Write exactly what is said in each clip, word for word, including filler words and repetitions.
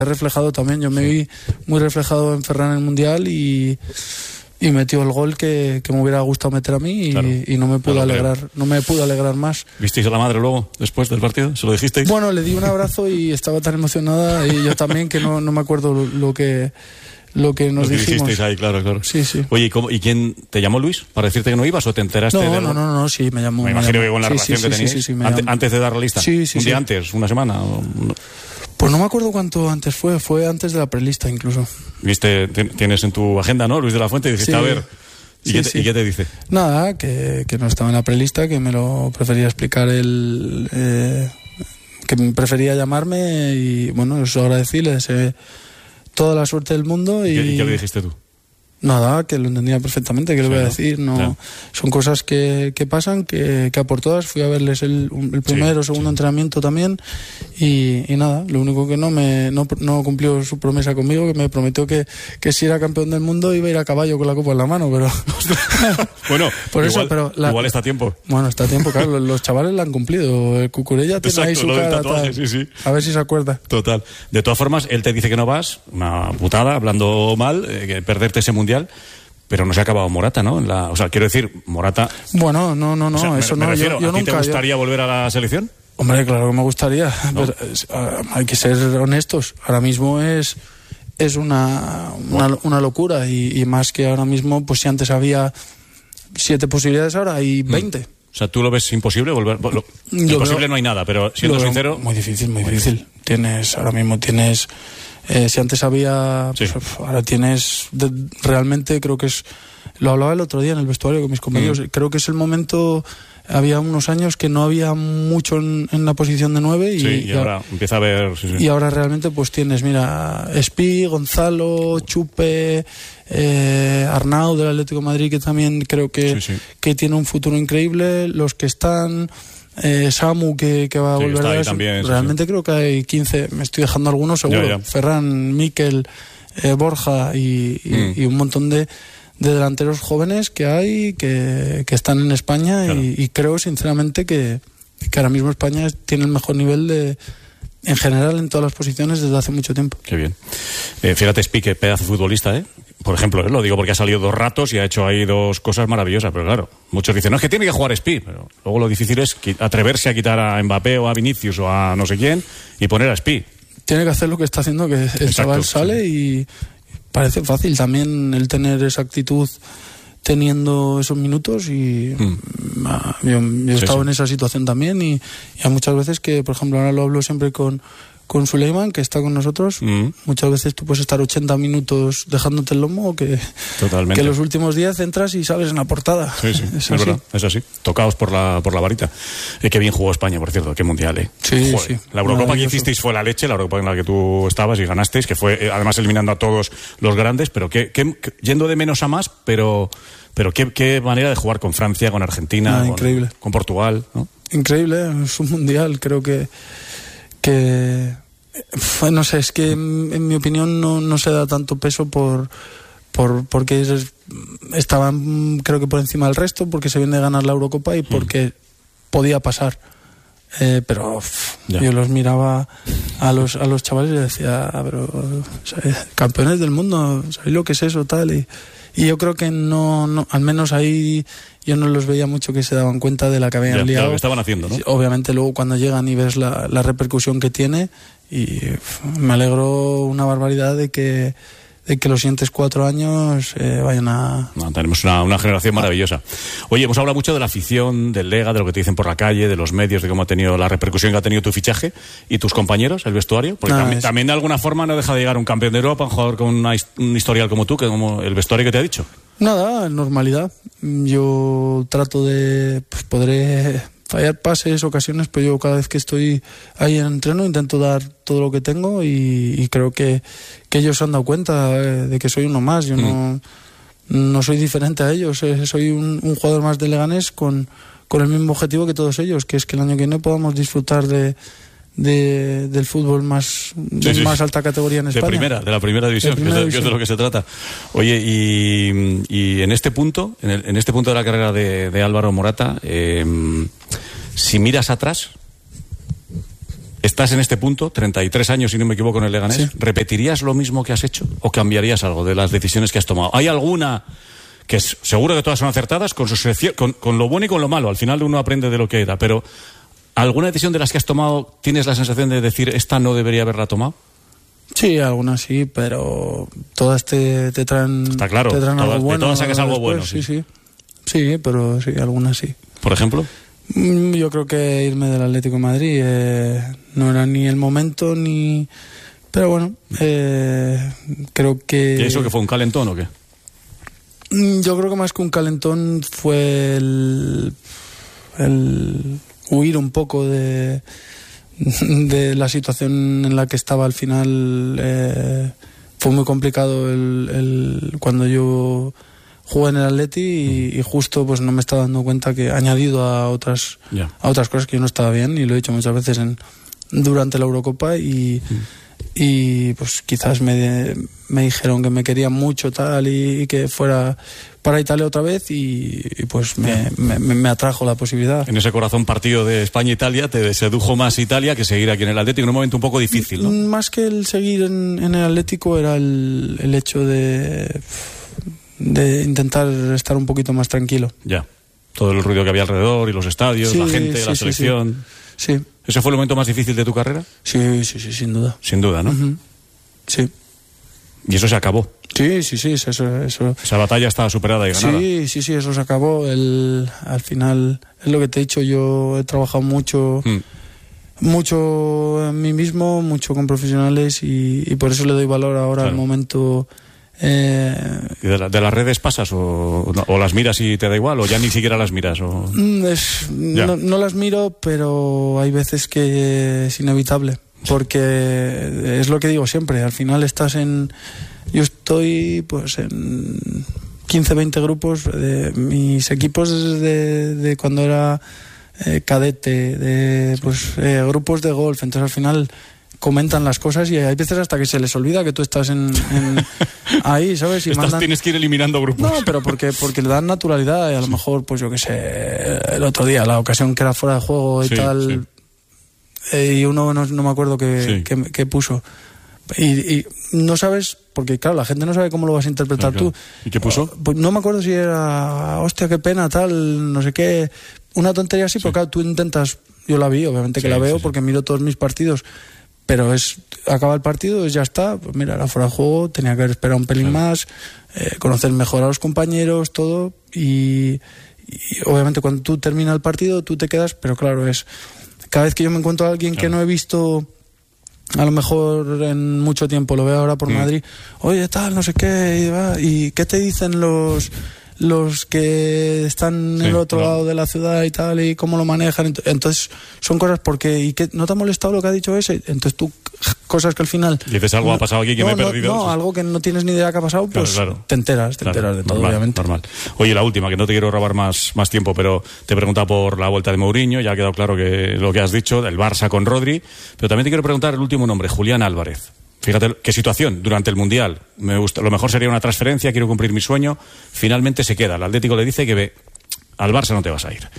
He reflejado también, yo me sí. vi muy reflejado en Ferran en el Mundial y, y metió el gol que, que me hubiera gustado meter a mí y, claro. y no me pude claro, alegrar, claro. no me pude alegrar más. ¿Visteis a la madre luego, después del partido? ¿Se lo dijisteis? Bueno, le di un abrazo y estaba tan emocionada y yo también que no, no me acuerdo lo, lo que lo que nos lo que dijimos. Dijisteis ahí, claro, claro. Sí, sí. Oye, ¿y, cómo, ¿y quién te llamó, Luis, para decirte que no ibas o te enteraste? No, de no, no, no, sí, me llamó. Me, me imagino llamó. que con la sí, relación sí, que sí, teníais, sí, sí, sí, antes, antes de dar la lista, sí, sí, un día sí. antes, una semana. O... Pues no me acuerdo cuánto antes fue, fue antes de la prelista incluso. Viste, tienes en tu agenda, ¿no? Luis de la Fuente, y dijiste, sí. a ver, ¿y, sí, qué te, sí. ¿y qué te dice? Nada, que, que no estaba en la prelista, que me lo prefería explicar él, eh, que prefería llamarme y bueno, eso agradecí, le deseé toda la suerte del mundo. ¿Y, ¿Y, qué, ¿y qué le dijiste tú? Nada, que lo entendía perfectamente, que sí, le voy a decir, no, no. Son cosas que, que pasan, que, que a por todas fui a verles el, el primero o sí, segundo sí. entrenamiento también y, y nada, lo único que no me no, no cumplió su promesa conmigo, que me prometió que, que si era campeón del mundo iba a ir a caballo con la copa en la mano, pero bueno, por igual, eso, pero la, igual está a tiempo. Bueno, está a tiempo, claro, los chavales la han cumplido, el Cucurella tiene Exacto, ahí su cara, tatuaje, sí, sí. a ver si se acuerda. Total. De todas formas, él te dice que no vas, una putada, hablando mal, eh, que perderte ese mundial. Pero no se ha acabado Morata, ¿no? En la, o sea, quiero decir, Morata... Bueno, no, no, no, o sea, eso me, no. Me refiero, yo, yo ¿a ti nunca, te gustaría yo... volver a la selección? Hombre, claro que me gustaría. ¿No? Pero, uh, hay que ser honestos. Ahora mismo es es una, una, bueno. una locura y, y más que ahora mismo, pues si antes había siete posibilidades, ahora hay veinte. Mm. O sea, ¿tú lo ves imposible volver? Lo, lo imposible veo, no hay nada, pero siendo sincero... Muy difícil, muy difícil. Tienes, ahora mismo tienes... Eh, si antes había... Pues, sí. Ahora tienes... De, realmente creo que es... Lo hablaba el otro día en el vestuario con mis compañeros. Mm. Creo que es el momento... Había unos años que no había mucho en, en la posición de nueve. Y, sí, y, y ahora, ahora empieza a haber... Sí, sí. Y ahora realmente pues tienes, mira, Espi, Gonzalo, Chupe... Eh, Arnau del Atlético de Madrid, que también creo que, sí, sí. que tiene un futuro increíble. Los que están... Eh, Samu que, que va a sí, volver a eso. También, realmente sí, sí. creo que hay quince, me estoy dejando algunos seguro, ya, ya. Ferran, Mikel, eh, Borja y, y, mm. y un montón de, de delanteros jóvenes que hay que, que están en España claro. y, y creo sinceramente que, que ahora mismo España tiene el mejor nivel de en general en todas las posiciones desde hace mucho tiempo. Qué bien. Eh, fíjate, Spique, pedazo futbolista, ¿eh? Por ejemplo, ¿eh? Lo digo porque ha salido dos ratos y ha hecho ahí dos cosas maravillosas, pero claro, muchos dicen, no, es que tiene que jugar Spi, pero luego lo difícil es atreverse a quitar a Mbappé o a Vinicius o a no sé quién y poner a Spi. Tiene que hacer lo que está haciendo, que el Exacto, chaval sale sí. y parece fácil también el tener esa actitud teniendo esos minutos y mm. yo, yo he sí, estado sí. en esa situación también y, y hay muchas veces que, por ejemplo, ahora lo hablo siempre con con Suleiman, que está con nosotros, mm. muchas veces tú puedes estar ochenta minutos dejándote el lomo que, que los últimos diez entras y sales en la portada. Sí, sí, es, es verdad, es así. Tocaos por la, por la varita. Eh, qué bien jugó España, por cierto, qué mundial, ¿eh? Sí, Joder, sí. La Eurocopa que hicisteis fue la leche, la Eurocopa en la que tú estabas y ganasteis, que fue, eh, además, eliminando a todos los grandes, pero que, que, que yendo de menos a más, pero... Pero qué, qué manera de jugar con Francia, con Argentina, ah, con, increíble. con Portugal, ¿no? Increíble, es un mundial, creo que... que no sé, es que en, en mi opinión no, no se da tanto peso por... por porque es, estaban creo que por encima del resto, porque se viene de ganar la Eurocopa y porque mm. podía pasar. Eh, pero uff, yo los miraba a los a los chavales y les decía, pero ¿sabes? Campeones del mundo, ¿sabéis lo que es eso? Tal y... Y yo creo que no, no, al menos ahí yo no los veía mucho que se daban cuenta de la que habían ya, liado. Lo que estaban haciendo, ¿no? Obviamente luego cuando llegan y ves la, la repercusión que tiene, y me alegro una barbaridad de que de que los siguientes cuatro años eh, vayan a... No, tenemos una, una generación maravillosa. Oye, hemos hablado mucho de la afición, del Lega, de lo que te dicen por la calle, de los medios, de cómo ha tenido la repercusión que ha tenido tu fichaje y tus compañeros, el vestuario, porque ah, también, es... también de alguna forma no deja de llegar un campeón de Europa, un jugador con una, un historial como tú, que como el vestuario que te ha dicho. Nada, normalidad. Yo trato de... Pues podré fallar pases, ocasiones, pero yo cada vez que estoy ahí en entreno intento dar todo lo que tengo y, y creo que, que ellos se han dado cuenta de que soy uno más. Yo mm. no, no soy diferente a ellos, soy un, un jugador más de Leganés con, con el mismo objetivo que todos ellos, que es que el año que viene podamos disfrutar de... De, del fútbol más de sí, más sí. alta categoría en España. De primera, de la primera división, primera que, es de, división. que es de lo que se trata. Oye, y, y en este punto, en, el, en este punto de la carrera de, de Álvaro Morata, eh, si miras atrás, Estás en este punto, treinta y tres años, si no me equivoco, en el Leganés. Sí. ¿Repetirías lo mismo que has hecho o cambiarías algo de las decisiones que has tomado? ¿Hay alguna que es, seguro que todas son acertadas, con, su selección, con, con lo bueno y con lo malo? Al final uno aprende de lo que era, pero ¿alguna decisión de las que has tomado tienes la sensación de decir esta no debería haberla tomado? Sí, algunas sí, pero todas te, te traen, Está claro, te traen todas, algo bueno. De todas sacas algo después, bueno. Sí, sí, sí. Sí, pero sí, algunas sí. ¿Por ejemplo? Yo creo que irme del Atlético de Madrid eh, no era ni el momento ni... Pero bueno, eh, creo que... ¿Y eso que fue un calentón o qué? Yo creo que más que un calentón fue el, el huir un poco de, de la situación en la que estaba al final. Eh, fue muy complicado el, el, cuando yo... jugué en el Atleti y, y justo pues no me estaba dando cuenta que añadido a otras yeah. a otras cosas que yo no estaba bien, y lo he dicho muchas veces en durante la Eurocopa y, mm. y pues quizás me, me dijeron que me querían mucho tal y, y que fuera para Italia otra vez y, y pues me, yeah. me, me, me atrajo la posibilidad. En ese corazón partido de España-Italia te sedujo más Italia que seguir aquí en el Atlético en un momento un poco difícil, ¿no? Más que el seguir en, en el Atlético era el, el hecho de... de intentar estar un poquito más tranquilo. Ya, todo el ruido que había alrededor y los estadios, sí, la gente, sí, la selección. Sí, sí. ¿Ese fue el momento más difícil de tu carrera? Sí, sí, sí, sin duda. Sin duda, ¿no? Uh-huh. Sí. ¿Y eso se acabó? Sí, sí, sí, eso, eso. Esa batalla estaba superada y ganada. Sí, sí, sí, eso se acabó. El, al final, es lo que te he dicho, yo he trabajado mucho... Mm. mucho en mí mismo, mucho con profesionales y, y por eso le doy valor ahora claro. al momento... Eh, ¿Y de, la, de las redes pasas o, o las miras y te da igual o ya ni siquiera las miras? O... Es, no, no las miro, pero hay veces que es inevitable, porque es lo que digo siempre, al final estás en... Yo estoy pues en quince, veinte grupos de mis equipos de, de cuando era eh, cadete, de pues eh, grupos de golf, entonces al final... comentan las cosas y hay veces hasta que se les olvida que tú estás en, en ahí, ¿sabes? Y Estás, mandan... tienes que ir eliminando grupos. No, pero porque, porque le dan naturalidad y a lo mejor, pues yo qué sé, el otro día, la ocasión que era fuera de juego y sí, tal, sí. eh, y uno no, no me acuerdo qué sí. que, que puso. Y, y no sabes, porque claro, la gente no sabe cómo lo vas a interpretar claro, claro. tú. ¿Y qué puso? Pues no me acuerdo si era, hostia, qué pena, tal, no sé qué, una tontería así, sí. porque claro, tú intentas, yo la vi, obviamente que sí, la veo, sí, porque miro todos mis partidos. Pero es acaba el partido, ya está, pues mira, era fuera de juego, tenía que haber esperado un pelín claro. más, eh, conocer mejor a los compañeros, todo, y, y obviamente cuando tú terminas el partido, tú te quedas, pero claro, es cada vez que yo me encuentro a alguien claro. que no he visto a lo mejor en mucho tiempo, lo veo ahora por mm. Madrid, oye, tal, no sé qué, y, va, y ¿qué te dicen los... los que están sí, en el otro claro. lado de la ciudad y tal, y cómo lo manejan? Entonces son cosas porque ¿y qué, no te ha molestado lo que ha dicho ese? Entonces tú, cosas que al final dices algo no, ha pasado aquí que no, me he perdido no, no, algo que no tienes ni idea que ha pasado, pues claro, claro. te enteras te claro, enteras de todo, normal, obviamente normal. Oye, la última, que no te quiero robar más, más tiempo, pero te he preguntado por la vuelta de Mourinho, ya ha quedado claro que lo que has dicho del Barça con Rodri, pero también te quiero preguntar el último nombre, Julián Álvarez. Fíjate qué situación durante el Mundial. Me gusta, lo mejor sería una transferencia, quiero cumplir mi sueño. Finalmente se queda. El Atlético le dice que ve, al Barça no te vas a ir.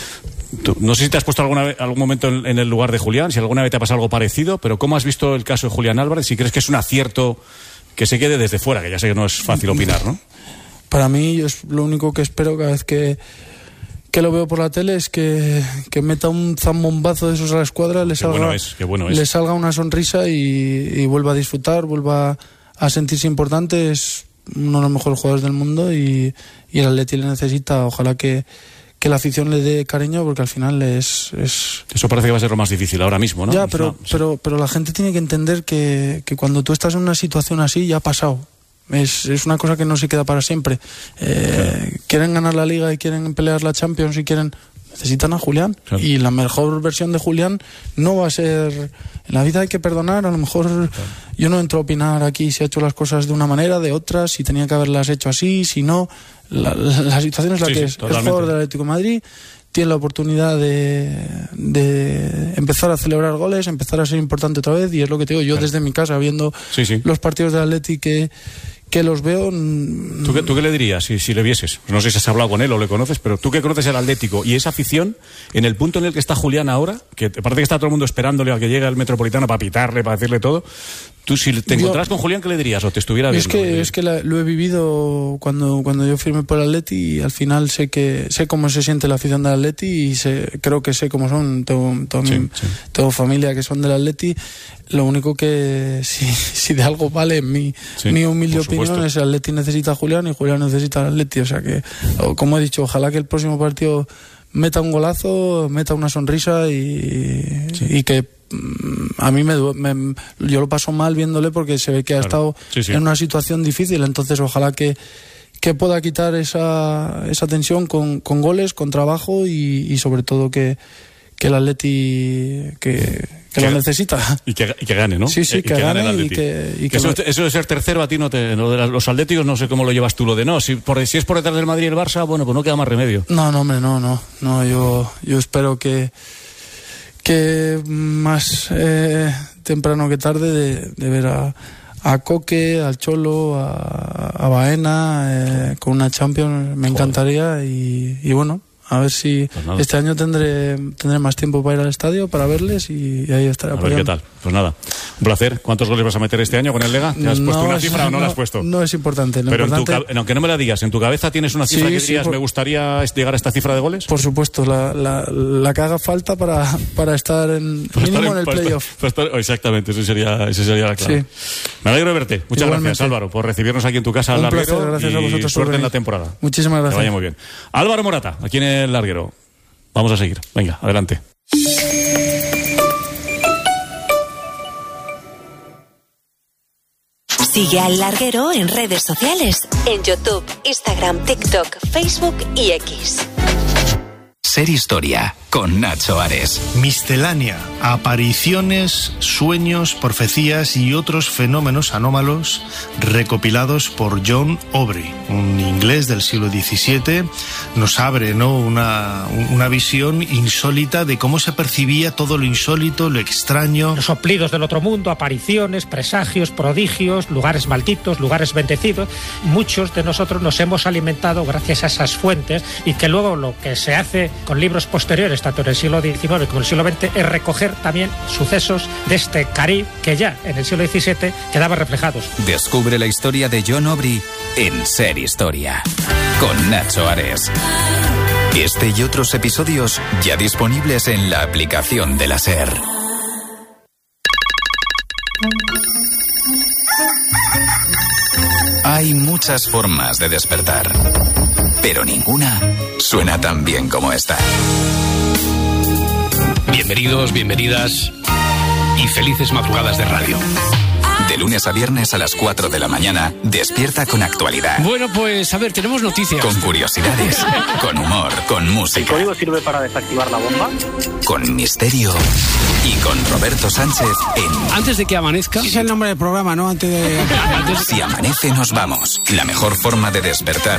Tú, no sé si te has puesto alguna vez, algún momento en, en el lugar de Julián, si alguna vez te ha pasado algo parecido, pero ¿cómo has visto el caso de Julián Álvarez? Si crees que es un acierto que se quede desde fuera, que ya sé que no es fácil opinar, ¿no? Para mí, yo es lo único que espero cada vez que... que lo veo por la tele es que, que meta un zambombazo de esos a la escuadra, le salga, bueno es, bueno es. le salga una sonrisa y, y vuelva a disfrutar, vuelva a sentirse importante. Es uno de los mejores jugadores del mundo y, y el Atleti le necesita. Ojalá que, que la afición le dé cariño, porque al final es, es... Eso parece que va a ser lo más difícil ahora mismo, ¿no? Ya, pero, no, sí. pero, pero la gente tiene que entender que, que cuando tú estás en una situación así ya ha pasado. Es, es una cosa que no se queda para siempre. Eh, claro. Quieren ganar la Liga y quieren pelear la Champions y quieren... Necesitan a Julián. Claro. Y la mejor versión de Julián no va a ser... En la vida hay que perdonar. A lo mejor claro. yo no entro a opinar aquí si ha hecho las cosas de una manera, de otra, si tenía que haberlas hecho así, si no. La, la, la situación es la sí, que sí, es. Totalmente. El jugador del Atlético de Madrid tiene la oportunidad de, de empezar a celebrar goles, empezar a ser importante otra vez, y es lo que te digo yo claro. desde mi casa, viendo sí, sí. los partidos del Atleti que... que los veo. ¿Tú qué, tú qué le dirías si, si le vieses? No sé si has hablado con él o le conoces, pero tú que conoces el Atlético y esa afición, en el punto en el que está Julián ahora, que parece que está todo el mundo esperándole a que llegue el Metropolitano para pitarle, para decirle todo. Tú, si te encontrás con Julián, ¿qué le dirías? ¿O te estuviera viendo? Es que, es que la, lo he vivido cuando, cuando yo firmé por el Atleti, y al final sé que sé cómo se siente la afición del Atleti, y sé, creo que sé cómo son. Tengo, tengo, sí, mi, sí. tengo familia que son del Atleti. Lo único que, si, si de algo vale, mi, sí, mi humilde opinión es que el Atleti necesita a Julián y Julián necesita al Atleti. O sea que, como he dicho, ojalá que el próximo partido meta un golazo, meta una sonrisa y, sí. y que a mí me, me yo lo paso mal viéndole, porque se ve que ha claro. estado sí, sí. en una situación difícil. Entonces ojalá que, que pueda quitar esa, esa tensión con, con goles, con trabajo, y, y sobre todo que, que el Atleti que, que, que lo necesita y que, y que gane, ¿no? Sí, sí, que, que gane, gane y que, y que eso, eso de ser tercero a ti no te, lo de los atléticos no sé cómo lo llevas tú, lo de no, si, por, si es por detrás del Madrid y el Barça, bueno, pues no queda más remedio. No, no, hombre, no, no, no, yo, yo espero que que más eh, temprano que tarde de, de ver a, a Coque, al Cholo, a, a Baena eh, con una Champions, me encantaría. y, y bueno, a ver si pues este año tendré tendré más tiempo para ir al estadio, para verles, y, y ahí estaré a apoyando. ver qué tal. Pues nada, un placer. ¿Cuántos goles vas a meter este año con el Lega? ¿Te has no, puesto una es, cifra o no, no la has puesto? No es importante. Pero importante... En tu, aunque no me la digas, ¿en tu cabeza tienes una cifra sí, que dirías, sí, por... me gustaría llegar a esta cifra de goles? Por supuesto, la, la, la que haga falta para, para estar en para mínimo estar en, en el playoff. Exactamente, esa sería, esa sería la clave. Sí. Me alegro de verte. Muchas Igualmente. gracias, Álvaro, por recibirnos aquí en tu casa al Larguero. Placer, gracias y a vosotros suerte en la temporada. Muchísimas gracias. Que vaya muy bien. Álvaro Morata, aquí en el Larguero. Vamos a seguir. Venga, adelante. Sigue al Larguero en redes sociales, en YouTube, Instagram, TikTok, Facebook y X. Ser Historia, con Nacho Ares. Miscelánea, apariciones, sueños, profecías y otros fenómenos anómalos recopilados por John Aubrey, un inglés del siglo diecisiete. Nos abre, ¿no?, una, una visión insólita de cómo se percibía todo lo insólito, lo extraño. Los soplidos del otro mundo, apariciones, presagios, prodigios, lugares malditos, lugares bendecidos. Muchos de nosotros nos hemos alimentado gracias a esas fuentes, y que luego lo que se hace con libros posteriores, tanto en el siglo diecinueve como en el siglo veinte, es recoger también sucesos de este Caribe que ya en el siglo diecisiete quedaban reflejados. Descubre la historia de John Aubrey en Ser Historia, con Nacho Ares. Este y otros episodios ya disponibles en la aplicación de la SER. Hay muchas formas de despertar, pero ninguna suena tan bien como esta. Bienvenidos, bienvenidas y felices madrugadas de radio. De lunes a viernes a las cuatro de la mañana, despierta con actualidad. Bueno, pues a ver, tenemos noticias. Con curiosidades, con humor, con música. ¿El código sirve para desactivar la bomba? Con misterio y con Roberto Sánchez en... Antes de que amanezca... Ese es el nombre del programa, ¿no? Antes de... Si amanece nos vamos. La mejor forma de despertar